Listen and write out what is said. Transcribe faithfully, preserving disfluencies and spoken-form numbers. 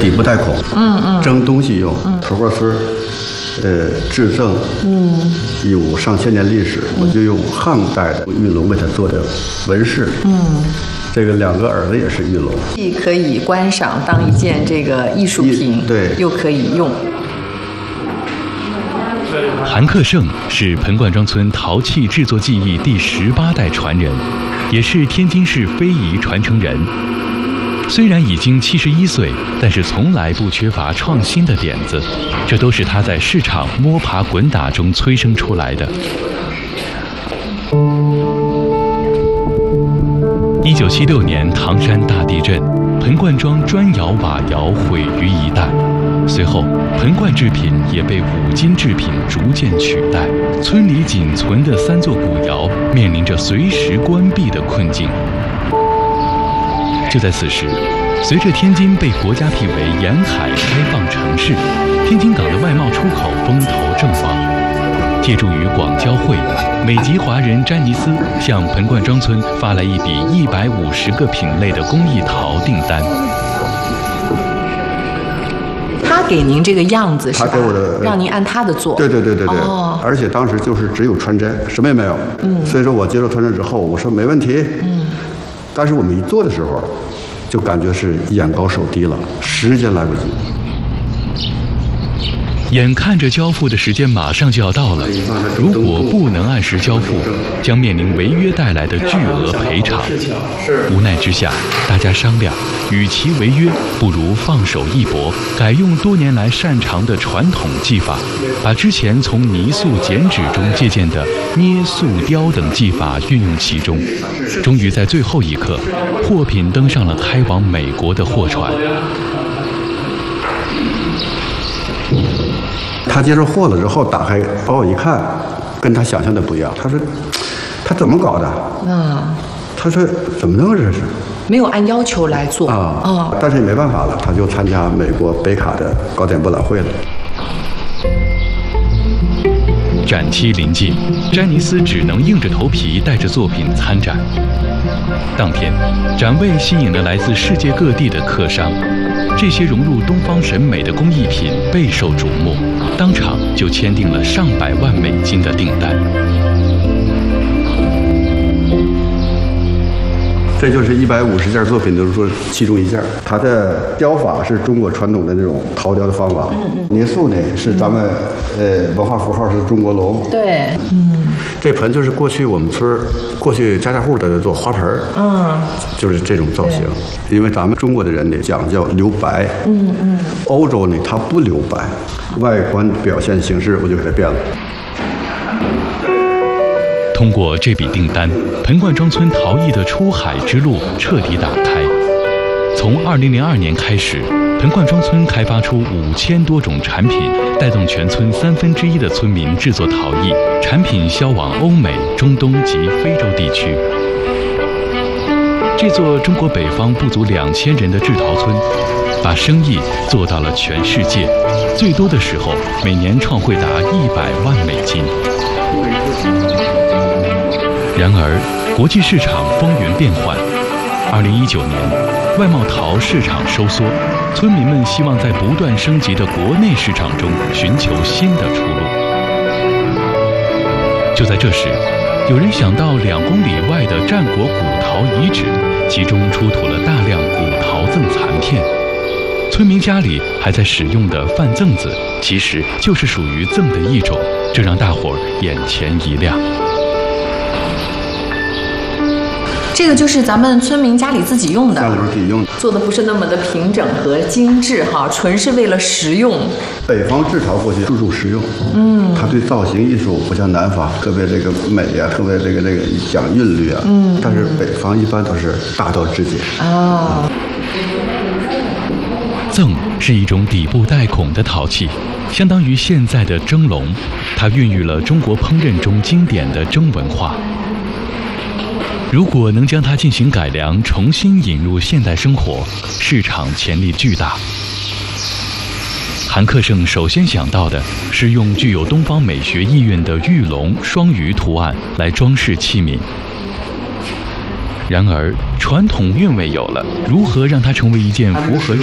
底部带孔，嗯嗯，蒸东西用。嗯，头发村，呃，至正，嗯，有上千年历史，我就用汉代的玉龙为它做的纹饰，嗯。这个两个耳朵也是玉龙， 既可以观赏当一件这个艺术品， 对， 又可以用。 韩克胜是盆灌庄村陶器制作技艺第十八代传人，也是天津市非遗传承人。虽然已经七十一岁，但是从来不缺乏创新的点子，这都是他在市场摸爬滚打中催生出来的。一九七六年唐山大地震，盆灌庄砖窑瓦窑毁于一旦，随后盆灌制品也被五金制品逐渐取代，村里仅存的三座古窑面临着随时关闭的困境。就在此时，随着天津被国家辟为沿海开放城市，天津港的外贸出口风头正旺。借助于广交会，美籍华人詹尼斯向盆灌庄村发来一笔一百五十个品类的工艺陶订单。 他给您这个样子是吧？ 他给我的， 让您按他的做。 对对对对对。 哦。 而且当时就是只有穿针，什么也没有。嗯。所以说我接受穿针之后，我说没问题。嗯。但是我们一做的时候，就感觉是眼高手低了，时间来不及。 眼看着交付的时间马上就要到了，如果不能按时交付，将面临违约带来的巨额赔偿。无奈之下，大家商量，与其违约，不如放手一搏，改用多年来擅长的传统技法，把之前从泥塑剪纸中借鉴的捏塑雕等技法运用其中。终于在最后一刻，货品登上了开往美国的货船。 他接受货了之后，打开包一看，跟他想象的不一样。他说：“他怎么搞的？”啊，他说：“怎么弄这是？” 没有按要求来做啊啊、 哦！但是也没办法了，他就参加美国北卡的糕点博览会了。 展期临近，詹尼斯只能硬着头皮带着作品参展。当天，展位吸引了来自世界各地的客商。这些融入东方审美的工艺品备受瞩目，当场就签订了上百万美金的订单。 这就是一百五十件作品，就是说其中一件。它的雕法是中国传统的那种陶雕的方法，泥塑呢是咱们呃文化符号是中国龙。 对，嗯， 这盆就是过去我们村过去家家户都在做花盆，嗯，就是这种造型。因为咱们中国的人呢讲究留白，嗯嗯，欧洲呢它不留白，外观表现形式我就给它变了。 通过这笔订单，盆灌庄村陶艺的出海之路彻底打开。从二零零二年开始，盆灌庄村开发出五千多种产品，带动全村三分之一的村民制作陶艺，产品销往欧美、中东及非洲地区。这座中国北方不足两千人的制陶村，把生意做到了全世界，最多的时候每年创汇达一百万美金。然而，国际市场风云变幻。二零一九年，外贸陶市场收缩，村民们希望在不断升级的国内市场中寻求新的出路。就在这时，有人想到两公里外的战国古陶遗址，其中出土了大量古陶赠残片。村民家里还在使用的饭赠子，其实就是属于赠的一种，这让大伙儿眼前一亮。 这个就是咱们村民家里自己用的， 家里边自己用的， 做的不是那么的平整和精致哈，纯是为了实用。 北方制陶过去注重实用，嗯，他对造型艺术不像南方特别这个美啊，特别这个这个讲韵律啊，嗯，但是北方一般都是大道至简啊。 赠是一种底部带孔的陶器，相当于现在的蒸笼，它孕育了中国烹饪中经典的蒸文化。如果能将它进行改良，重新引入现代生活，市场潜力巨大。韩克胜首先想到的是用具有东方美学意蕴的玉龙、双鱼图案来装饰器皿。然而，传统韵味有了，如何让它成为一件符合